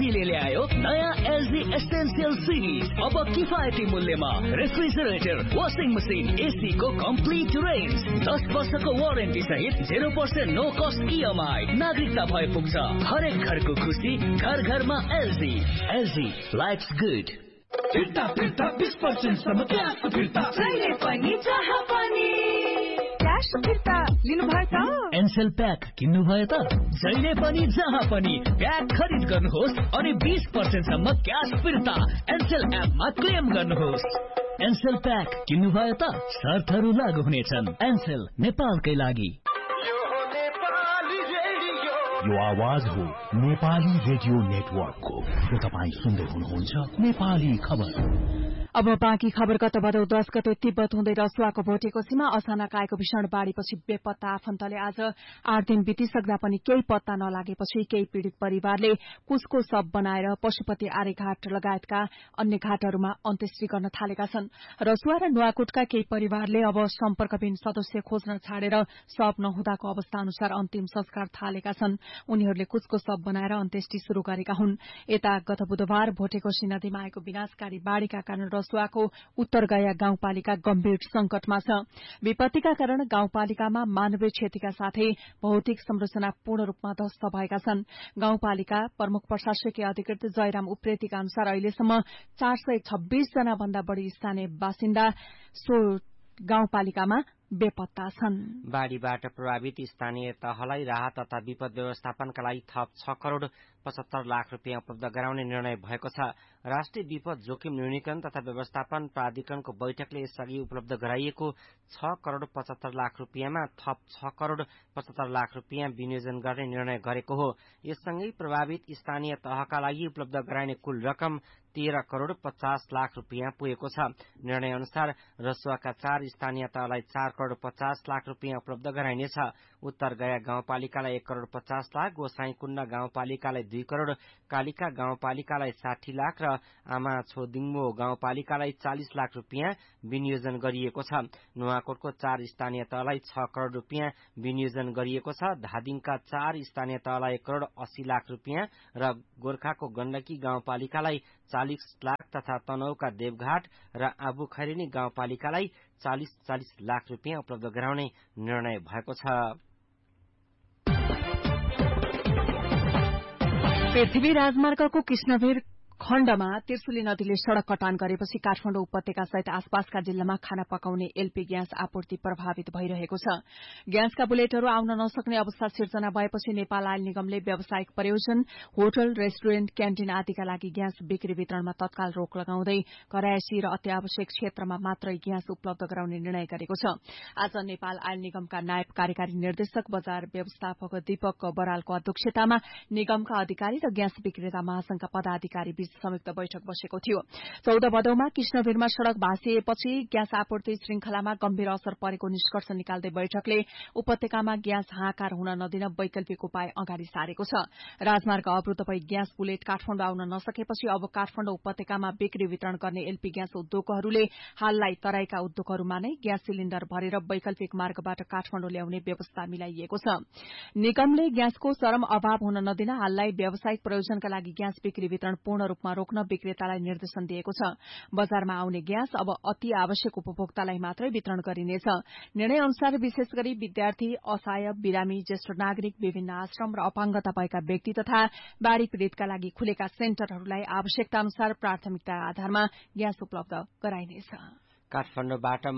एलजीले ल्यायो नयाँ LG essential series. अब किफायती मूल्यमा रेफ्रिजरेटर, वाशिङ मसिन, एसी को कम्प्लिट रेन्ज, 10 वर्षको वारेन्टी सहित 0% नो कस्ट इएमआई। नागरिकता भए पुग्छ। हरेक घरको खुसी, घर घरमा एलजी। LG lives good. फिर्ता 20% सम्म क्यास फिर्ता, जहिले पनि जहाँ पनि क्यास फिर्ता लिनुभयो त? एनसेल प्याक किन्नु भयो त? जहिले पनि जहाँ पनि प्याक खरिद गर्नुहोस् अनि 20% सम्म क्यास फिर्ता एनसेल एपमा क्लेम गर्नुहोस्। एनसेल प्याक किन्नु भयो त? शर्तहरू लागू हुनेछन्। एनसेल नेपालकै लागि। यो आवाज हो नेपाली रेडियो नेटवर्कको। यो तपाईँ सुन्दै हुनुहुन्छ नेपाली खबर। अब बाँकी खबर। गत भदौ 10 गते तिब्बत हुँदै रसुवाको भोटेकोसीमा अचानक आएको भीषण बाढ़ीपछि बेपत्ता आफन्तले आज 8 दिन बितिसक्दा पनि केही पत्ता नलागेपछि केही पीड़ित परिवारले कुसको शव बनाएर पशुपति आर्यघाट लगायतका अन्य घाटहरूमा अन्त्येष्टि गर्न थालेका छन्। रसुवा र नुवाकोटका केही परिवारले अब सम्पर्कविहीन सदस्य खोज्न छाडेर शव नहुँदाको अवस्था अनुसार अन्तिम संस्कार थालेका छन्। उनीहरूले कुसको शव बनाएर अन्त्येष्टि शुरू गरेका हुन्। यता गत बुधबार भोटेकोसी नदीमा आएको विनाशकारी बाढ़ीका कारण रसुवाको उत्तर गया गाउँपालिका गम्भीर संकटमा छ। विपत्तिका कारण गाउँपालिकामा मानवीय क्षतिका साथै भौतिक संरचना पूर्ण रूपमा ध्वस्त भएका छन्। गाउँपालिका प्रमुख प्रशासकीय अधिकृत जयराम उप्रेतीका अनुसार अहिलेसम्म 426 जना भन्दा बढ़ी स्थानीय बासिन्दा सो गाउँपालिकामा बेपत्ता छन्। बाढ़ीबाट प्रभावित स्थानीय तहलाई राहत तथा विपद व्यवस्थापनका लागि थप 6 करोड़ 75 लाख रुपियाँ उपलब्ध गराउने निर्णय भएको छ। राष्ट्रिय विपद जोखिम न्यूनीकरण तथा व्यवस्थापन प्राधिकरणको बैठकले यसअघि उपलब्ध गराइएको 6 करोड़ 75 लाख रुपियाँमा थप 6 करोड़ 75 लाख रुपियाँ विनियोजन गर्ने निर्णय गरेको हो। यससँगै प्रभावित स्थानीय तहका लागि उपलब्ध गराइने कुल रकम 13 करोड़ 50 लाख रुपियाँ पुगेको छ। निर्णय अनुसार रसुवाका 4 स्थानीय तहलाई 4 करोड़ 50 लाख रुपियाँ उपलब्ध गराइनेछ। उत्तर गया गाउँपालिकालाई 1 करोड़ 50 लाख, गोसाईकुण्ड गाउँपालिकालाई 2 करोड़, कालिका गाउँपालिकालाई 60 लाख र आमा छोदिङमो गाउँपालिकालाई 40 लाख रुपियाँ विनियोजन गरिएको छ। नुवाकोटको 4 स्थानीय तहलाई 6 करोड़ रुपियाँ विनियोजन गरिएको छ। धादिङका 4 स्थानीय तहलाई 1 करोड़ 80 लाख रुपियाँ र गोर्खाको गण्डकी गाउँपालिकालाई 40 लाख तथा तनहुका देवघाट र आबुखैरेनी गाउँपालिकालाई 40 लाख रुपियाँ उपलब्ध गराउने निर्णय भएको छ। पृथ्वी राजमार्गको कृष्णवीर खण्डमा त्रिशुली नदीले सड़क कटान गरेपछि काठमाडौँ उपत्यका सहित आसपासका जिल्लामा खाना पकाउने एलपी ग्यास आपूर्ति प्रभावित भइरहेको छ। ग्यासका बुलेटहरू आउन नसक्ने अवस्था सिर्जना भएपछि नेपाल आयल निगमले व्यावसायिक प्रयोजन, होटल, रेस्टुरेन्ट, क्यान्टिन आदिका लागि ग्यास बिक्री वितरणमा तत्काल रोक लगाउँदै घरायसी र अत्यावश्यक क्षेत्रमा मात्रै ग्यास उपलब्ध गराउने निर्णय गरेको छ। आज नेपाल आयल निगमका नायब कार्यकारी निर्देशक बजार व्यवस्थापक दीपक बरालको अध्यक्षतामा निगमका अधिकारी र ग्यास विक्रेता महासंघका पदाधिकारी बीच संयुक्त बैठक बसेको थियो। 14 भदौमा कृष्णवीरमा सड़क भाँसिएपछि ग्यास आपूर्ति श्रृंखलामा गम्भीर असर परेको निष्कर्ष निकाल्दै बैठकले उपत्यकामा ग्यास हाहाकार हुन नदिन वैकल्पिक उपाय अगाडि सारेको छ। राजमार्ग अवरूद्ध भई ग्यास बुलेट काठमाडौँ आउन नसकेपछि अब काठमाडौँ उपत्यकामा बिक्री वितरण गर्ने एलपी ग्यास उद्योगहरूले हाललाई तराईका उद्योगहरूमा नै ग्यास सिलिण्डर भरेर वैकल्पिक मार्गबाट काठमाडौँ ल्याउने व्यवस्था मिलाइएको छ। निगमले ग्यासको चरम अभाव हुन नदिन हाललाई व्यावसायिक प्रयोजनका लागि ग्यास बिक्री वितरण पूर्ण रूपमा रोक्न विक्रेतालाई निर्देशन दिएको छ। बजारमा आउने ग्यास अब अति आवश्यक उपभोक्तालाई मात्रै वितरण गरिनेछ। निर्णय अनुसार विशेष गरी विद्यार्थी, असहाय, बिरामी, ज्येष्ठ नागरिक, विभिन्न आश्रम र अपाङ्गता भएका व्यक्ति तथा बाढ़ी पीड़ितका लागि खुलेका सेन्टरहरूलाई आवश्यकता अनुसार प्राथमिकता आधारमा ग्यास उपलब्ध गराइनेछ। काठमाडौँबाट